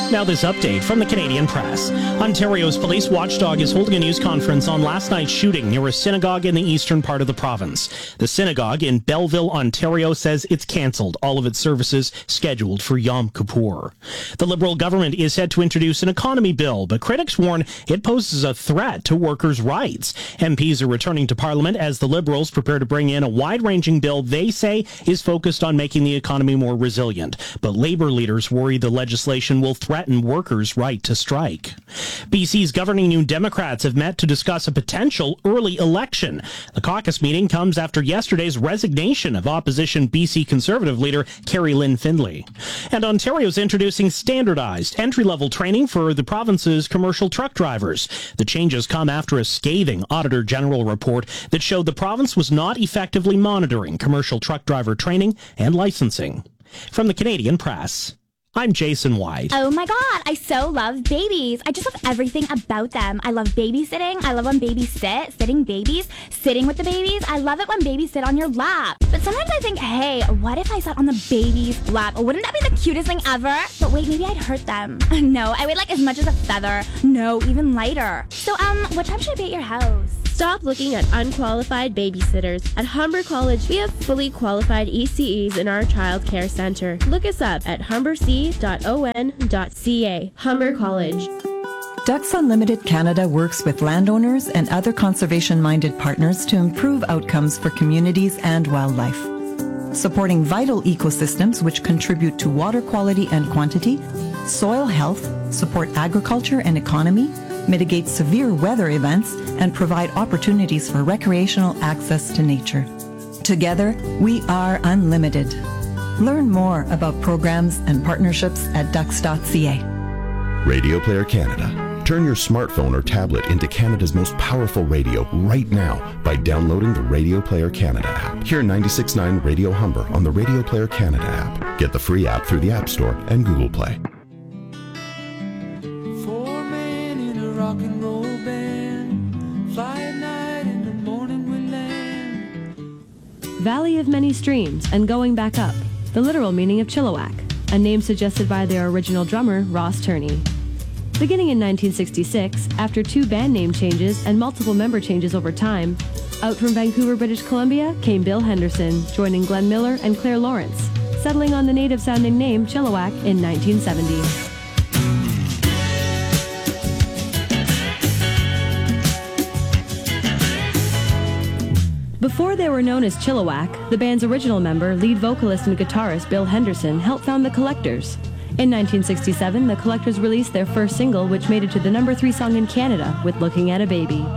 Now this update from the Canadian Press. Ontario's police watchdog is holding a news conference on last night's shooting near a synagogue in the eastern part of the province. The synagogue in Belleville, Ontario says it's cancelled all of its services scheduled for Yom Kippur. The Liberal government is set to introduce an economy bill, but critics warn it poses a threat to workers' rights. MPs are returning to Parliament as the Liberals prepare to bring in a wide-ranging bill they say is focused on making the economy more resilient. But Labour leaders worry the legislation will threaten workers' right to strike. BC's governing New Democrats have met to discuss a potential early election. The caucus meeting comes after yesterday's resignation of opposition BC Conservative leader Carrie Lynn Findlay. And Ontario's introducing standardized entry-level training for the province's commercial truck drivers. The changes come after a scathing Auditor General report that showed the province was not effectively monitoring commercial truck driver training and licensing. From the Canadian Press, I'm Jason White. Oh my God, I so love babies. I just love everything about them. I love babysitting. I love when babies sit, sitting babies, sitting with the babies. I love it when babies sit on your lap. But sometimes I think, hey, what if I sat on the baby's lap? Wouldn't that be the cutest thing ever? But wait, maybe I'd hurt them. No, I weigh like as much as a feather. No, even lighter. So, what time should I be at your house? Stop looking at unqualified babysitters. At Humber College, we have fully qualified ECEs in our child care center. Look us up at humberc.on.ca. Humber College. Ducks Unlimited Canada works with landowners and other conservation-minded partners to improve outcomes for communities and wildlife. Supporting vital ecosystems which contribute to water quality and quantity, soil health, support agriculture and economy, mitigate severe weather events, and provide opportunities for recreational access to nature. Together, we are unlimited. Learn more about programs and partnerships at ducks.ca. Radio Player Canada. Turn your smartphone or tablet into Canada's most powerful radio right now by downloading the Radio Player Canada app. Hear 96.9 Radio Humber on the Radio Player Canada app. Get the free app through the App Store and Google Play. Rock and roll band, fly at night, in the morning we land. Valley of Many Streams and Going Back Up, the literal meaning of Chilliwack, a name suggested by their original drummer, Ross Turney. Beginning in 1966, after 2 band name changes and multiple member changes over time, out from Vancouver, British Columbia came Bill Henderson, joining Glenn Miller and Claire Lawrence, settling on the native-sounding name Chilliwack in 1970. Before they were known as Chilliwack, the band's original member, lead vocalist and guitarist Bill Henderson helped found the Collectors. In 1967, the Collectors released their first single, which made it to the #3 song in Canada with Looking at a Baby.